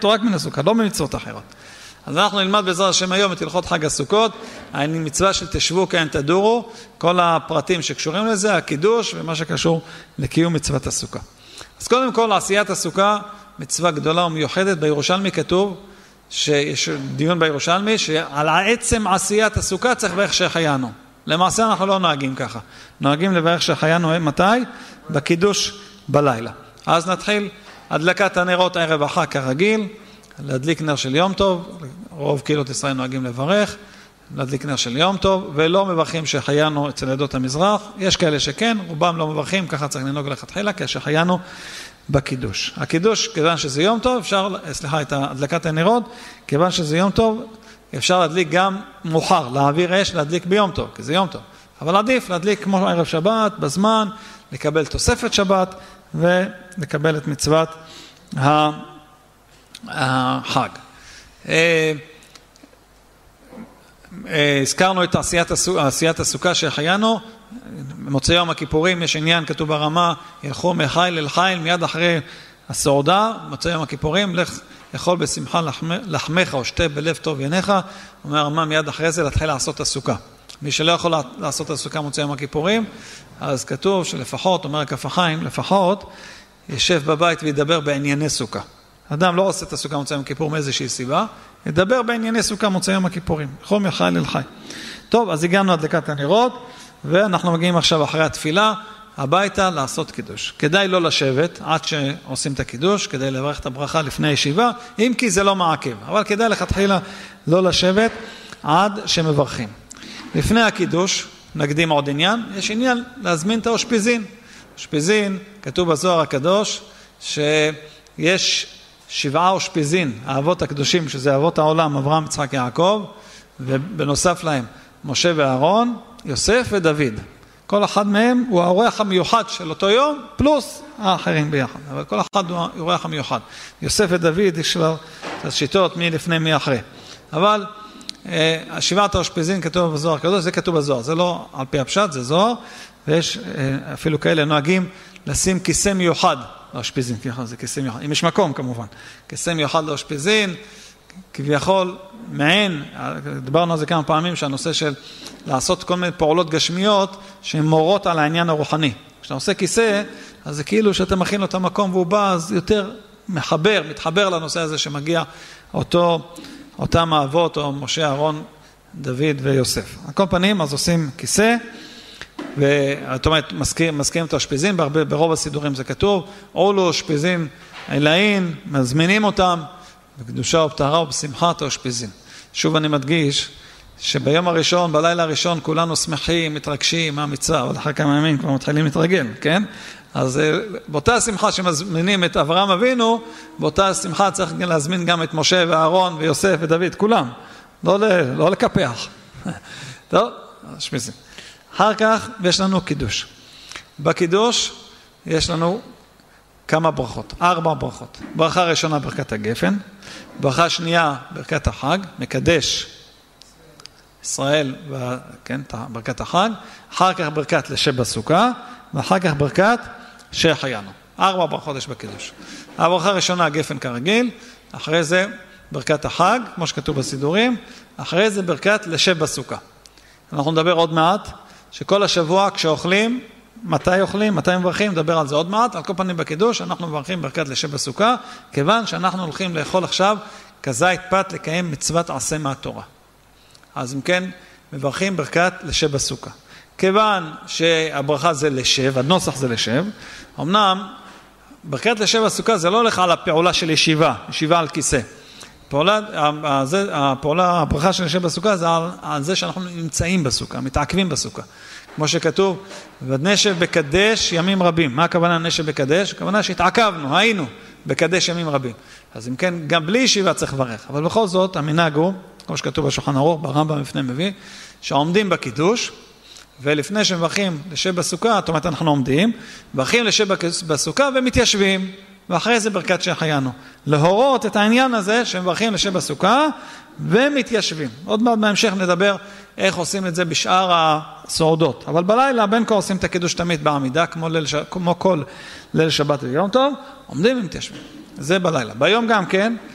כתוב רק מן הסוכה, לא במצוות אחרות. אז אנחנו נלמד בעזרת השם היום את הלכות חג הסוכות, המצווה של תשבו כן תדורו, כל הפרטים שקשורים לזה, הקידוש ומה שקשור לקיום מצוות הסוכה. אז קודם כל, עשיית הסוכה, מצווה גדולה ומיוחדת. בירושלמי כתוב, שיש דיון בירושלמי, שעל עצם עשיית הסוכה צריך לברך שהחיינו. למעשה אנחנו לא נוהגים ככה. נוהגים לברך שהחיינו מתי? בקידוש בלילה. אז נתחיל הדלקת הנרות ערב החג כרגיל, להדליק נר של יום טוב, רוב קהילות ישראל נוהגים לברך, להדליק נר של יום טוב, ולא מברכים שהחיינו אצל עדות המזרח. יש כאלה שכן, רובם לא מברכים, ככה צריך לנהוג לכתחילה, כשחיינו בקידוש. הקידוש, כיוון שזה יום טוב, את הדלקת הנרות, כיוון שזה יום טוב, אפשר להדליק גם מאוחר, להעביר אש, להדליק ביום טוב, כי זה יום טוב. אבל עדיף להדליק כמו ערב שבת, בזמן, לקבל תוספת שבת, ולקבל את מצוות החג. הזכרנו את עשיית הסוכה שהחיינו, במוצאי יום הכיפורים יש עניין, כתוב ברמה, ילכו מחיל אל חיל, מיד אחרי הסעודה, מוצאי יום הכיפורים, לך לאכול בשמחה לחמך או שתה בלב טוב יניך, אומר הרמה מיד אחרי זה להתחיל לעשות הסוכה. מי שלא יכול לעשות הסוכה מוצאי יום הכיפורים, אז כתוב שלפחות, אומר כף החיים, לפחות ישב בבית וידבר בענייני סוכה. אדם לא עושה את הסוכה מוצאי יום הכיפור מאיזושהי סיבה, ידבר בענייני סוכה מוצאי יום הכיפורים, לאכול מחיל אל חיל. טוב, אז הגענו הדלקת הנרות, ואנחנו מגיעים עכשיו אחרי התפילה, הביתה לעשות קידוש. כדאי לא לשבת עד שעושים את הקידוש, כדאי לברך את הברכה לפני הישיבה, אם כי זה לא מעכב, אבל כדאי לכתחילה לא לשבת עד שמברכים. לפני הקידוש, נקדים עוד עניין, יש עניין להזמין את האושפיזין. אושפיזין, כתוב בזוהר הקדוש, שיש 7 אושפיזין, האבות הקדושים, שזה אבות העולם, אברהם, יצחק, יעקב, ובנוסף להם, משה ואהרון, יוסף ודוד. כל אחד מהם הוא האורח המיוחד של אותו יום, פלוס האחרים ביחד. אבל כל אחד הוא האורח המיוחד. יוסף ודוד יש לו שיטות מי לפני מי אחרי. אבל 7 האושפיזין כתוב בזוהר הקדוש, זה כתוב בזוהר. זה לא על פי הפשט, זה זוהר. ויש אפילו כאלה נוהגים לשים כיסא מיוחד לאושפיזין. זה כיסא מיוחד. אם יש מקום כמובן. כיסא מיוחד לאושפיזין. כביכול מעין, דיברנו על זה כמה פעמים, שהנושא של לעשות כל מיני פעולות גשמיות שהן מורות על העניין הרוחני. כשאתה עושה כיסא, אז זה כאילו שאתה מכין לו את המקום והוא בא, אז יותר מתחבר לנושא הזה שמגיע אותם האבות, או משה, אהרון, דוד ויוסף. על כל פנים, אז עושים כיסא, זאת אומרת, מזכירים את האושפיזין, ברוב הסידורים זה כתוב, או לא אושפיזין אלאין, מזמינים אותם, בקדושה ובטהרה ובשמחת האושפיזין. שוב אני מדגיש שביום הראשון, בלילה הראשון, כולנו שמחים, מתרגשים מהמצווה, אבל אחר כמה ימים כבר מתחילים להתרגל, כן? אז באותה שמחה שמזמינים את אברהם אבינו, באותה שמחה צריך להזמין גם את משה ואהרון ויוסף ודוד, כולם. לא לקפח. טוב, אושפיזין. אחר כך יש לנו קידוש. בקידוש יש לנו כמה ברכות, 4 ברכות. ברכה ראשונה ברכת הגפן, ברכה שנייה ברכת החג, מקדש ישראל, כן, ברכת החג, אחר כך ברכת לשב בסוכה, ואחר כך ברכת שהחיינו. 4 ברכות יש בקידוש. הברכה הראשונה הגפן כרגיל, אחרי זה ברכת החג, כמו שכתוב בסידורים, אחרי זה ברכת לשב בסוכה. אנחנו נדבר עוד מעט, שכל השבוע כשאוכלים, מתי אוכלים, מתי מברכים, נדבר על זה עוד מעט. על כל פנים בקידוש, אנחנו מברכים ברכת לשב בסוכה, כיוון שאנחנו הולכים לאכול עכשיו כזית פת לקיים מצוות עשה מהתורה. אז אם כן, מברכים ברכת לשב בסוכה. כיוון שהברכה זה לשב, הנוסח זה לשב, אמנם ברכת לשב בסוכה זה לא הולך על הפעולה של ישיבה על כיסא. הברכה של לשב בסוכה זה על זה שאנחנו נמצאים בסוכה, מתעכבים בסוכה. כמו שכתוב, ונשב בקדש ימים רבים. מה הכוונה נשב בקדש? הכוונה שהתעכבנו, היינו בקדש ימים רבים. אז אם כן, גם בלי ישיבה צריך לברך. אבל בכל זאת, המנהג הוא, כמו שכתוב בשולחן ערוך, ברמב"ם לפני מביא, שעומדים בקידוש, ולפני שמברכים לשב בסוכה, זאת אומרת אנחנו עומדים, מברכים לשב בסוכה ומתיישבים, ואחרי זה ברכת שהחיינו. להורות את העניין הזה שמברכים לשב בסוכה ומתיישבים. עוד מעט בהמשך נדבר איך עושים את זה בשאר הסעודות. אבל בלילה בין כה עושים את הקידוש תמיד בעמידה, כמו כל ליל שבת ויום טוב, עומדים ומתיישבים. זה בלילה. ביום גם כן,